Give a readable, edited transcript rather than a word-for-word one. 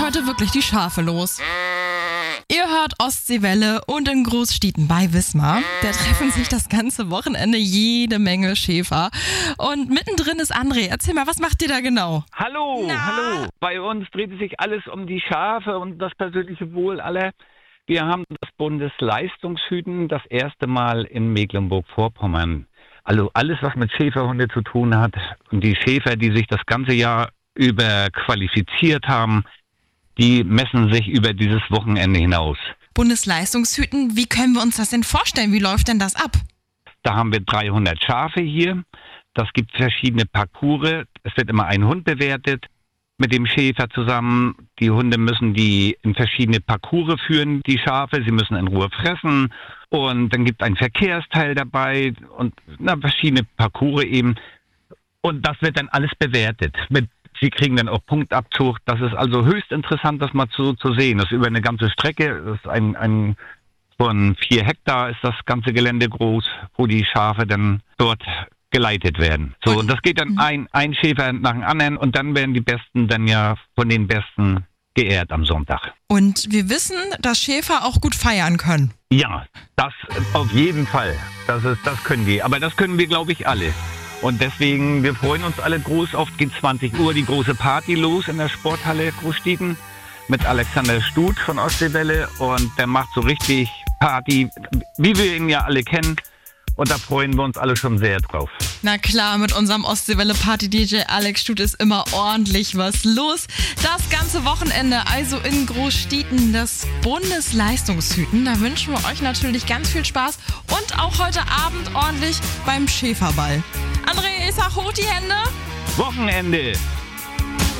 heute wirklich die Schafe los. Ihr hört Ostseewelle und in Großstieten bei Wismar. Da treffen sich das ganze Wochenende jede Menge Schäfer. Und mittendrin ist André. Erzähl mal, was macht ihr da genau? Hallo. Bei uns dreht sich alles um die Schafe und das persönliche Wohl aller. Wir haben das Bundesleistungshüten das erste Mal in Mecklenburg-Vorpommern. Also alles, was mit Schäferhunde zu tun hat und die Schäfer, die sich das ganze Jahr über qualifiziert haben, die messen sich über dieses Wochenende hinaus. Bundesleistungshüten, wie können wir uns das denn vorstellen? Wie läuft denn das ab? Da haben wir 300 Schafe hier. Das gibt verschiedene Parcours. Es wird immer ein Hund bewertet mit dem Schäfer zusammen. Die Hunde müssen die in verschiedene Parcours führen, die Schafe. Sie müssen in Ruhe fressen. Und dann gibt es ein Verkehrsteil dabei und verschiedene Parcours eben. Und das wird dann alles bewertet. Sie kriegen dann auch Punktabzug. Das ist also höchst interessant, das mal zu sehen. Das ist über eine ganze Strecke. Das ist von 4 Hektar ist das ganze Gelände groß, wo die Schafe dann dort geleitet werden. So, und das geht dann ein Schäfer nach dem anderen und dann werden die Besten dann ja von den Besten geehrt am Sonntag. Und wir wissen, dass Schäfer auch gut feiern können. Ja, das auf jeden Fall. Das können die. Aber das können wir, glaube ich, alle. Und deswegen, wir freuen uns alle groß. Oft geht 20 Uhr die große Party los in der Sporthalle Großstieten mit Alexander Stut von Ostseewelle. Und der macht so richtig Party, wie wir ihn ja alle kennen. Und da freuen wir uns alle schon sehr drauf. Na klar, mit unserem Ostseewelle-Party-DJ Alex Stut ist immer ordentlich was los. Das ganze Wochenende also in Großstieten, das Bundesleistungshüten. Da wünschen wir euch natürlich ganz viel Spaß und auch heute Abend ordentlich beim Schäferball. André, ich sag hoch die Hände. Wochenende!